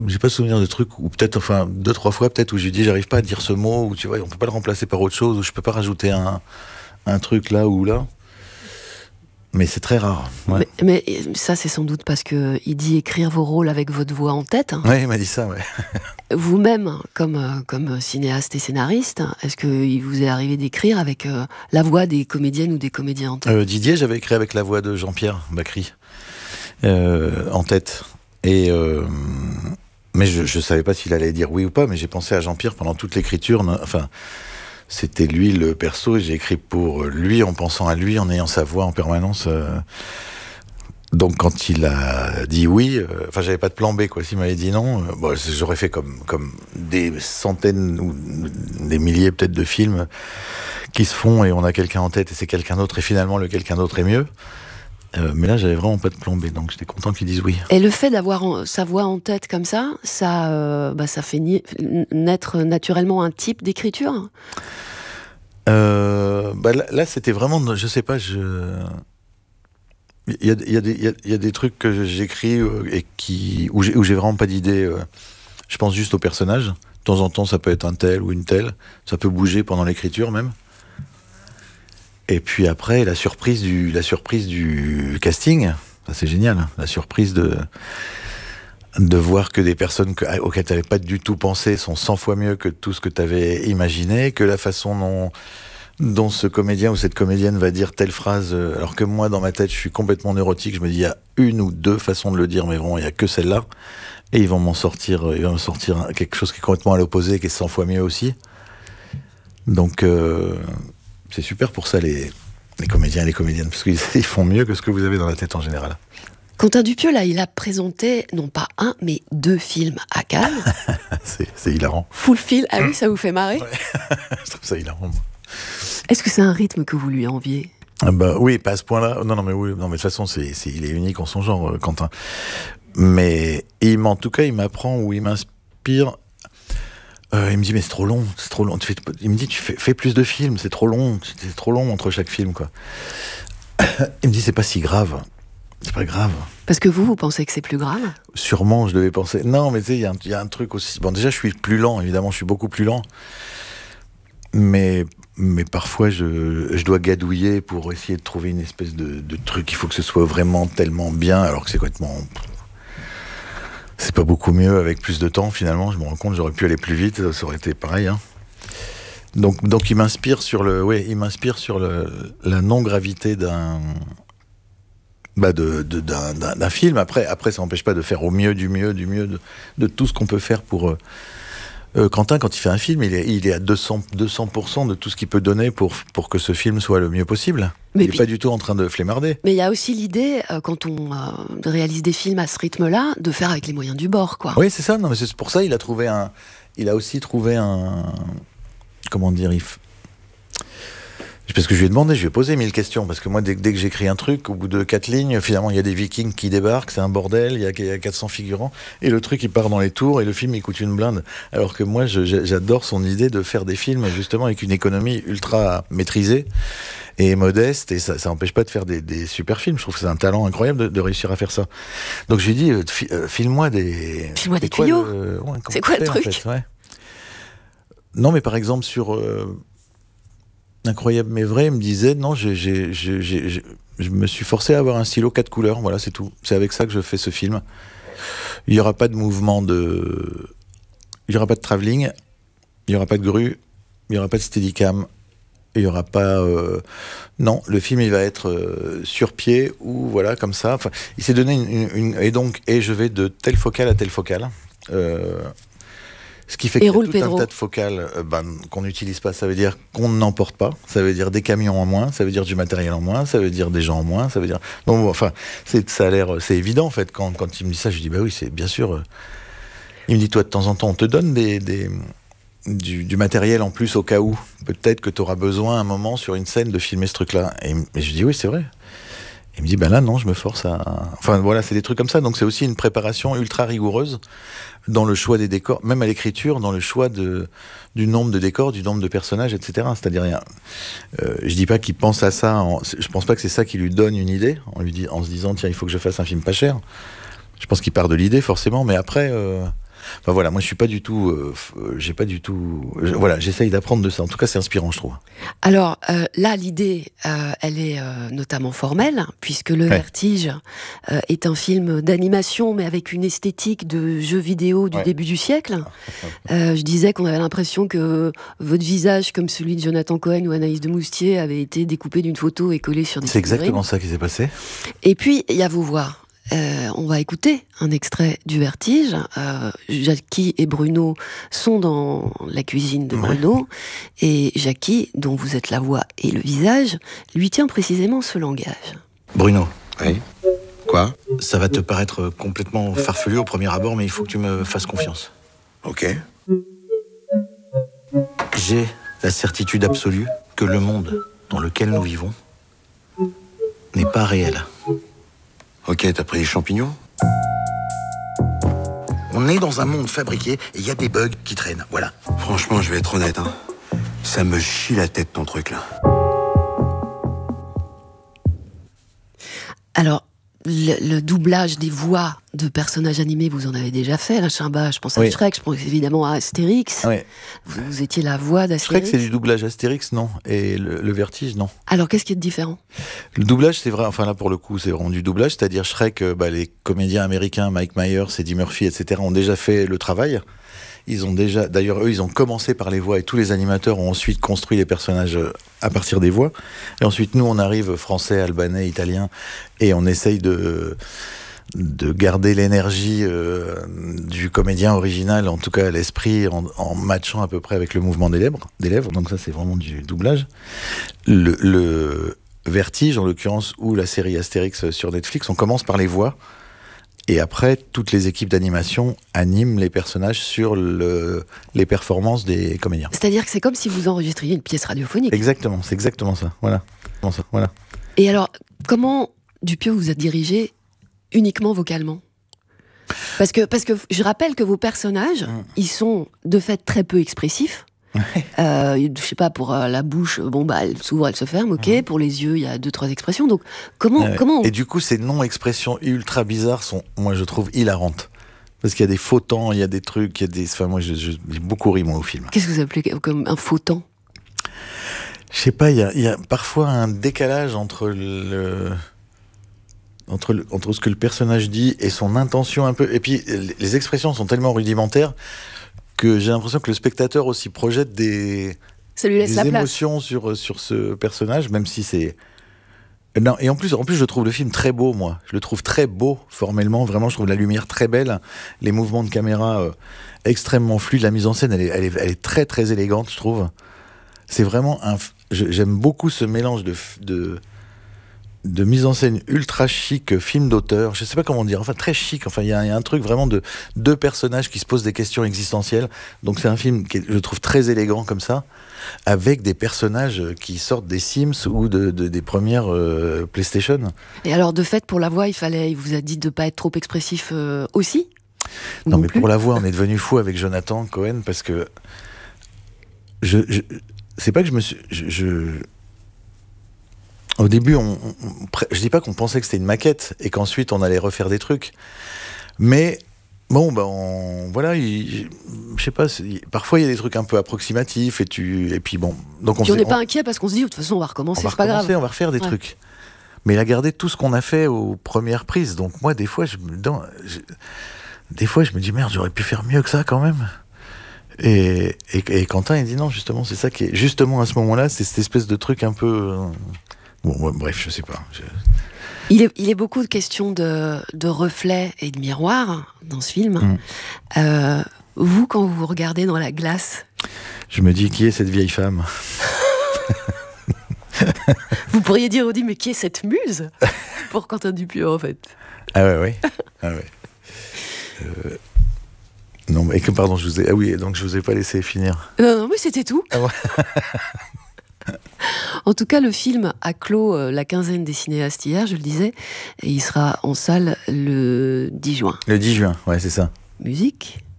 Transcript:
J'ai pas souvenir de trucs, ou peut-être, enfin, 2-3 fois peut-être, où j'ai dit j'arrive pas à dire ce mot, ou tu vois, on peut pas le remplacer par autre chose, ou je peux pas rajouter un truc là ou là. Mais c'est très rare, ouais. Mais ça, c'est sans doute parce qu'il dit écrire vos rôles avec votre voix en tête. Ouais, il m'a dit ça, ouais. Vous-même, comme cinéaste et scénariste, est-ce qu'il vous est arrivé d'écrire avec la voix des comédiennes ou des comédiens en tête ? Didier, j'avais écrit avec la voix de Jean-Pierre Bacry en tête. Mais je savais pas s'il allait dire oui ou pas, mais j'ai pensé à Jean-Pierre pendant toute l'écriture. Enfin, c'était lui le perso, et j'ai écrit pour lui, en pensant à lui, en ayant sa voix en permanence. Donc quand il a dit oui, enfin j'avais pas de plan B, quoi. S'il m'avait dit non, bon, j'aurais fait comme des centaines ou des milliers peut-être de films qui se font, et on a quelqu'un en tête et c'est quelqu'un d'autre, et finalement le quelqu'un d'autre est mieux. Mais là, j'avais vraiment pas de plan B, donc j'étais content qu'ils disent oui. Et le fait d'avoir sa voix en tête comme ça, ça fait naître naturellement un type d'écriture ? Là, c'était vraiment, je sais pas, il y a des trucs que j'écris où j'ai vraiment pas d'idée. Je pense juste au personnage. De temps en temps, ça peut être un tel ou une telle. Ça peut bouger pendant l'écriture même. Et puis après, la surprise du casting, ça, c'est génial. La surprise de voir que des personnes auxquelles tu n'avais pas du tout pensé sont 100 fois mieux que tout ce que tu avais imaginé, que la façon dont ce comédien ou cette comédienne va dire telle phrase, alors que moi, dans ma tête, je suis complètement neurotique, je me dis, il y a une ou deux façons de le dire, mais vraiment, il n'y a que celle-là. Et ils vont me sortir quelque chose qui est complètement à l'opposé, qui est 100 fois mieux aussi. Donc, c'est super pour ça, les comédiens et les comédiennes, parce qu'ils font mieux que ce que vous avez dans la tête en général. Quentin Dupieux, là, il a présenté non pas un, mais 2 films à Cannes. c'est hilarant. Full film, ah oui, ça vous fait marrer ? Ouais. Je trouve ça hilarant, moi. Est-ce que c'est un rythme que vous lui enviez ? Oui, pas à ce point-là. Non, mais oui, non, mais de toute façon, il est unique en son genre, Quentin. Mais en tout cas, il m'apprend ou il m'inspire. Il me dit, mais c'est trop long. Il me dit, fais plus de films, c'est trop long entre chaque film, quoi. Il me dit, c'est pas si grave. C'est pas grave. Parce que vous pensez que c'est plus grave ? Sûrement, je devais penser. Non, mais tu sais, il y a un truc aussi. Bon, déjà, je suis plus lent, évidemment, je suis beaucoup plus lent. Mais parfois, je dois gadouiller pour essayer de trouver une espèce de truc. Il faut que ce soit vraiment tellement bien, alors que c'est complètement. C'est pas beaucoup mieux avec plus de temps, finalement. Je me rends compte, j'aurais pu aller plus vite, ça aurait été pareil, hein. Donc il m'inspire sur la non-gravité d'un film. Après, ça n'empêche pas de faire au mieux de tout ce qu'on peut faire pour. Quentin, quand il fait un film, il est à 200% de tout ce qu'il peut donner pour que ce film soit le mieux possible. Mais il n'est pas du tout en train de flemmarder. Mais il y a aussi l'idée, quand on réalise des films à ce rythme-là, de faire avec les moyens du bord, quoi. Oui, c'est ça. Non, mais c'est pour ça il a aussi trouvé un. Comment dire, parce que je lui ai demandé, je lui ai posé 1000 questions, parce que moi, dès que j'écris un truc, au bout de 4 lignes, finalement, il y a des Vikings qui débarquent, c'est un bordel, il y a 400 figurants, et le truc, il part dans les tours, et le film, il coûte une blinde. Alors que moi, j'adore son idée de faire des films, justement, avec une économie ultra maîtrisée et modeste, et ça n'empêche pas de faire des super films. Je trouve que c'est un talent incroyable de réussir à faire ça. Donc, je lui ai dit, file-moi des... File-moi des tuyaux. C'est quoi le truc, en fait, ouais. Non, mais par exemple, sur... Incroyable mais vrai, il me disait non, je me suis forcé à avoir un stylo 4 couleurs, voilà, c'est tout. C'est avec ça que je fais ce film. Il n'y aura pas de mouvement il n'y aura pas de travelling, il n'y aura pas de grue, il n'y aura pas de steadicam, il n'y aura pas... Non, le film, il va être sur pied ou voilà, comme ça. Enfin, il s'est donné et je vais de telle focale à telle focale. Ce qui fait qu'il y a tout un tas de focales qu'on n'utilise pas. Ça veut dire qu'on n'emporte pas. Ça veut dire des camions en moins. Ça veut dire du matériel en moins. Ça veut dire des gens en moins. Ça veut dire... Donc, enfin, ça a l'air... C'est évident, en fait. Quand il me dit ça, je dis, bah oui, c'est bien sûr... Il me dit, toi, de temps en temps, on te donne du matériel en plus au cas où. Peut-être que tu auras besoin, un moment, sur une scène, de filmer ce truc-là. Et je dis, oui, c'est vrai. Il me dit, ben là, non, je me force à... Enfin, voilà, c'est des trucs comme ça. Donc, c'est aussi une préparation ultra rigoureuse dans le choix des décors, même à l'écriture, dans le choix du nombre de décors, du nombre de personnages, etc. C'est-à-dire, je dis pas qu'il pense à ça, je pense pas que c'est ça qui lui donne une idée, en se disant, tiens, il faut que je fasse un film pas cher. Je pense qu'il part de l'idée, forcément, mais après, Enfin voilà, moi je suis pas du tout, j'ai pas du tout, voilà, j'essaye d'apprendre de ça. En tout cas, c'est inspirant, je trouve. Alors là, l'idée, elle est notamment formelle, puisque Le Vertige est un film d'animation, mais avec une esthétique de jeu vidéo du début du siècle. Je disais qu'on avait l'impression que votre visage, comme celui de Jonathan Cohen ou Anaïs de Moustier, avait été découpé d'une photo et collé sur des C'est figurines. exactement ça qui s'est passé. Et puis, il y a vos voix. On va écouter un extrait du Vertige. Jackie et Bruno sont dans la cuisine de Bruno. Et Jackie, dont vous êtes la voix et le visage, lui tient précisément ce langage. Bruno. Oui. Quoi? Ça va te paraître complètement farfelu au premier abord, mais il faut que tu me fasses confiance. Ok. J'ai la certitude absolue que le monde dans lequel nous vivons n'est pas réel. Ok, t'as pris des champignons? On est dans un monde fabriqué et il y a des bugs qui traînent, voilà. Franchement, je vais être honnête, hein. Ça me chie la tête, ton truc, là. Alors, le doublage des voix de personnages animés, vous en avez déjà fait, là, Chimba. Je pense à Shrek, je pense évidemment à Astérix. Oui. Vous étiez la voix d'Astérix. Shrek, c'est du doublage. Astérix, non. Et le Vertige, non. Alors, qu'est-ce qui est différent? Le doublage, c'est vrai, enfin là, pour le coup, c'est vraiment du doublage. C'est-à-dire, Shrek, les comédiens américains, Mike Myers, Eddie Murphy, etc., ont déjà fait le travail. Ils ont déjà, d'ailleurs, eux, ils ont commencé par les voix et tous les animateurs ont ensuite construit les personnages à partir des voix. Et ensuite, nous, on arrive, français, albanais, italien, et on essaye de garder l'énergie du comédien original, en tout cas l'esprit, en matchant à peu près avec le mouvement des lèvres. Donc ça, c'est vraiment du doublage. Le Vertige, en l'occurrence, ou la série Astérix sur Netflix, on commence par les voix. Et après, toutes les équipes d'animation animent les personnages sur les performances des comédiens. C'est-à-dire que c'est comme si vous enregistriez une pièce radiophonique. Exactement, c'est exactement ça. Voilà. Et alors, comment Dupieux vous a dirigé uniquement vocalement? Parce que je rappelle que vos personnages, ils sont de fait très peu expressifs. Je sais pas, pour la bouche, elle s'ouvre, elle se ferme, ok. Pour les yeux, il y a 2-3 expressions. Donc comment Et du coup, ces non-expressions ultra bizarres sont, moi, je trouve hilarantes. Parce qu'il y a des faux temps, il y a des trucs, moi, j'ai beaucoup ri, moi, au film. Qu'est-ce que vous appelez comme un faux temps? Je sais pas, il y a parfois un décalage entre ce que le personnage dit et son intention un peu. Et puis, les expressions sont tellement rudimentaires que j'ai l'impression que le spectateur aussi projette des émotions sur ce personnage, même si c'est... Non, et en plus, je trouve le film très beau, moi. Je le trouve très beau, formellement. Vraiment, je trouve la lumière très belle. Les mouvements de caméra extrêmement fluides. La mise en scène, elle est très, très élégante, je trouve. C'est vraiment j'aime beaucoup ce mélange de mise en scène ultra chic, film d'auteur, je sais pas comment dire, enfin très chic, enfin il y a un truc vraiment de deux personnages qui se posent des questions existentielles, donc c'est un film qui est, je trouve, très élégant comme ça, avec des personnages qui sortent des Sims ou des premières PlayStation. Et alors de fait, pour la voix, il vous a dit de pas être trop expressif aussi? Non mais plus. Pour la voix, on est devenu fou avec Jonathan Cohen, parce que c'est pas que je me suis... Au début, je dis pas qu'on pensait que c'était une maquette et qu'ensuite on allait refaire des trucs, mais bon, voilà, je sais pas, parfois il y a des trucs un peu approximatifs et puis bon, donc on n'est pas inquiet parce qu'on se dit de toute façon on va recommencer, c'est pas grave. On va refaire des trucs, mais il a gardé tout ce qu'on a fait aux premières prises. Donc moi, des fois, je me dis merde, j'aurais pu faire mieux que ça quand même. Et Quentin, il dit non, justement, c'est ça qui est justement à ce moment-là, c'est cette espèce de truc un peu. Bon, bref, je sais pas. Il est beaucoup de questions de reflets et de miroirs dans ce film. Vous, quand vous regardez dans la glace... Je me dis, qui est cette vieille femme? Vous pourriez dire, Audi, mais qui est cette muse pour Quentin Dupieux, en fait? Ah ouais. Non, mais pardon, je vous ai pas laissé finir. Non, mais c'était tout. Ah ouais. En tout cas, le film a clos la quinzaine des cinéastes hier, je le disais, et il sera en salle le 10 juin. Le 10 juin, ouais, c'est ça. Musique.